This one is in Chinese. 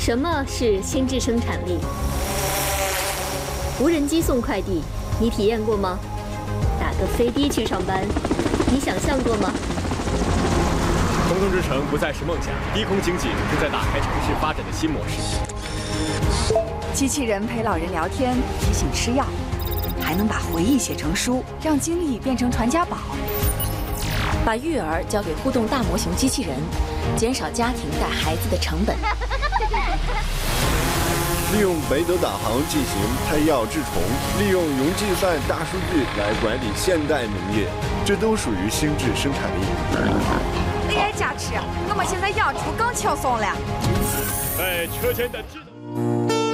什么是心智生产力？无人机送快递，你体验过吗？打个飞的去上班，你想象过吗？ 空中之城不再是梦想，低空经济正在打开城市发展的新模式。 机器人陪老人聊天，提醒吃药，还能把回忆写成书，让经历变成传家宝。 把育儿交给互动大模型机器人，减少家庭带孩子的成本。 利用北斗导航进行配药治虫，利用云计算大数据来管理现代农业，这都属于心智生产力。 AI 加持，我们现在养猪更轻松了。 在车间的。